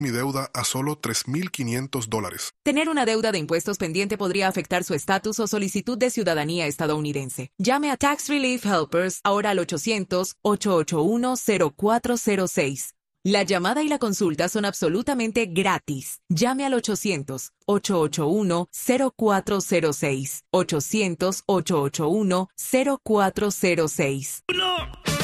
mi deuda a solo $3,500. Tener una deuda de impuestos pendiente podría afectar su estatus o solicitud de ciudadanía estadounidense. Llame a Tax Relief Helpers ahora al 800-881-0406. La llamada y la consulta son absolutamente gratis. Llame al 800-881-0406. 800-881-0406.